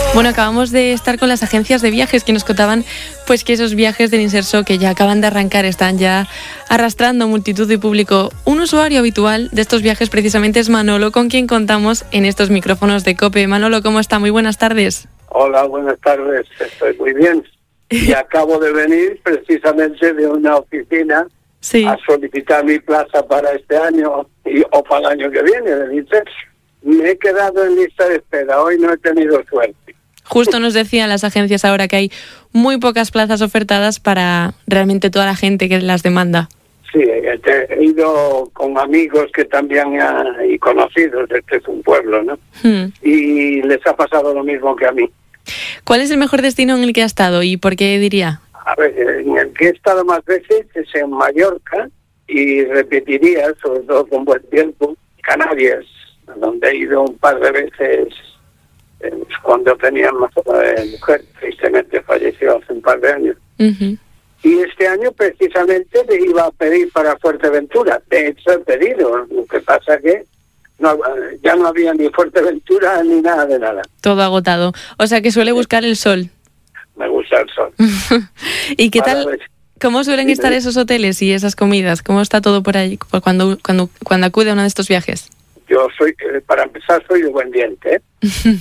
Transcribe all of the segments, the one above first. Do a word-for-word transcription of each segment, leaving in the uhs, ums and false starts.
Bueno, acabamos de estar con las agencias de viajes que nos contaban pues que esos viajes del Inserso que ya acaban de arrancar están ya arrastrando multitud de público. Un usuario habitual de estos viajes precisamente es Manolo, con quien contamos en estos micrófonos de COPE. Manolo, ¿cómo está? Muy buenas tardes. Hola, buenas tardes. Estoy muy bien. Y acabo de venir precisamente de una oficina sí. a solicitar mi plaza para este año y, o para el año que viene, del Inserso. Me he quedado en lista de espera. Hoy no he tenido suerte. Justo nos decían las agencias ahora que hay muy pocas plazas ofertadas para realmente toda la gente que las demanda. Sí, he ido con amigos que también hay conocidos, este es un pueblo, ¿no? Hmm. Y les ha pasado lo mismo que a mí. ¿Cuál es el mejor destino en el que ha estado y por qué diría? A ver, en el que he estado más veces es en Mallorca y repetiría, sobre todo con buen tiempo, Canarias, donde he ido un par de veces. Cuando tenía más eh, mujer, tristemente falleció hace un par de años. Uh-huh. Y este año precisamente le iba a pedir para Fuerteventura. De hecho, he pedido. Lo que pasa que no, ya no había ni Fuerteventura ni nada de nada. Todo agotado. O sea que suele buscar el sol. Me gusta el sol. ¿Y qué tal? Ver. ¿Cómo suelen estar esos hoteles y esas comidas? ¿Cómo está todo por allí cuando, cuando, cuando acude a uno de estos viajes? Yo soy, para empezar, soy de buen diente, ¿eh?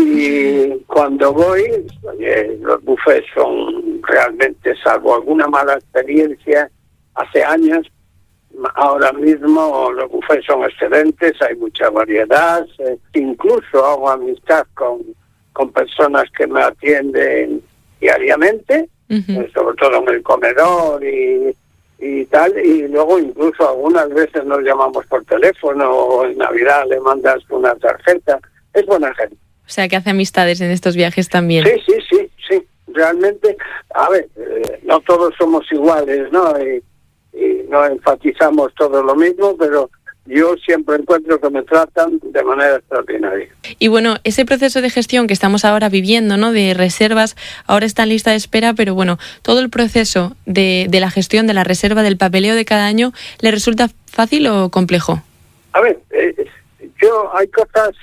Y cuando voy, oye, los buffets son realmente, salvo alguna mala experiencia hace años, ahora mismo los buffets son excelentes, hay mucha variedad, eh, incluso hago amistad con, con personas que me atienden diariamente, uh-huh. eh, sobre todo en el comedor y, y tal, y luego incluso algunas veces nos llamamos por teléfono o en Navidad le mandas una tarjeta, es buena gente. O sea, que hace amistades en estos viajes también. Sí, sí, sí, sí. Realmente, a ver, eh, no todos somos iguales, ¿no? Y, y no enfatizamos todo lo mismo, pero yo siempre encuentro que me tratan de manera extraordinaria. Y bueno, ese proceso de gestión que estamos ahora viviendo, ¿no? De reservas, ahora está en lista de espera, pero bueno, todo el proceso de, de la gestión de la reserva, del papeleo de cada año, ¿le resulta fácil o complejo? A ver, eh, yo hay cosas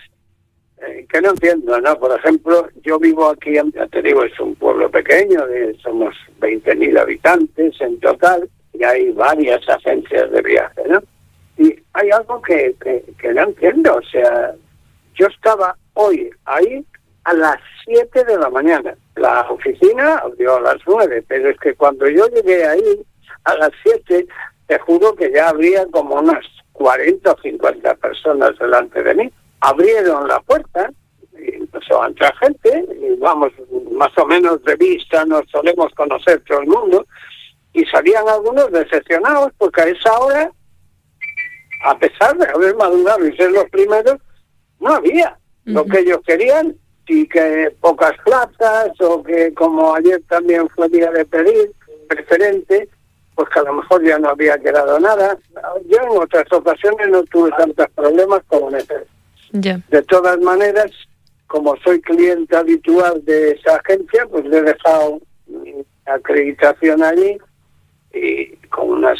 que no entiendo, ¿no? Por ejemplo, yo vivo aquí, ya te digo, es un pueblo pequeño, de, somos veinte mil habitantes en total, y hay varias agencias de viaje, ¿no? Y hay algo que, que, que no entiendo, o sea, yo estaba hoy ahí a las siete de la mañana. La oficina abrió a las nueve, pero es que cuando yo llegué ahí a las siete, te juro que ya habría como unas cuarenta o cincuenta personas delante de mí. Abrieron la puerta y empezó a entrar gente y vamos, más o menos de vista nos solemos conocer todo el mundo y salían algunos decepcionados porque a esa hora, a pesar de haber madurado y ser los primeros, no había uh-huh. lo que ellos querían y que pocas plazas o que como ayer también fue día de pedir preferente, pues que a lo mejor ya no había quedado nada. Yo en otras ocasiones no tuve tantos problemas como en este. Yeah. De todas maneras, como soy cliente habitual de esa agencia, pues le he dejado mi acreditación allí y